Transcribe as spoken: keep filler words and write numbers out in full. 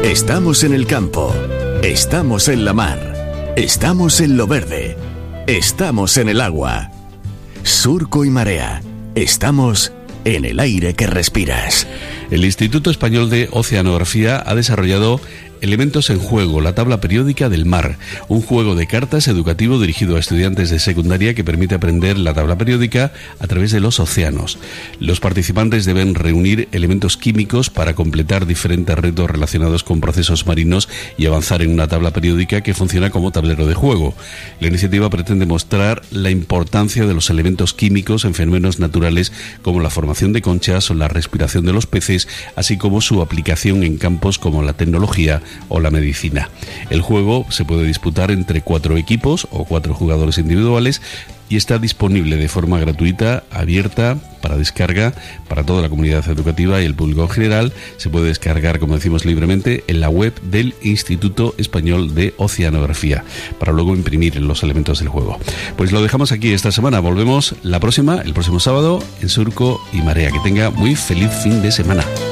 Estamos en el campo, estamos en la mar, estamos en lo verde, estamos en el agua. Surco y Marea, estamos en el aire que respiras. El Instituto Español de Oceanografía ha desarrollado Elementos en Juego, la tabla periódica del mar, un juego de cartas educativo dirigido a estudiantes de secundaria que permite aprender la tabla periódica a través de los océanos. Los participantes deben reunir elementos químicos para completar diferentes retos relacionados con procesos marinos y avanzar en una tabla periódica que funciona como tablero de juego. La iniciativa pretende mostrar la importancia de los elementos químicos en fenómenos naturales como la formación de conchas o la respiración de los peces, así como su aplicación en campos como la tecnología o la medicina. El juego se puede disputar entre cuatro equipos o cuatro jugadores individuales y está disponible de forma gratuita, abierta, para descarga para toda la comunidad educativa y el público en general. Se puede descargar, como decimos, libremente en la web del Instituto Español de Oceanografía, para luego imprimir los elementos del juego. Pues lo dejamos aquí esta semana. Volvemos la próxima, el próximo sábado, en Surco y Marea. Que tenga muy feliz fin de semana.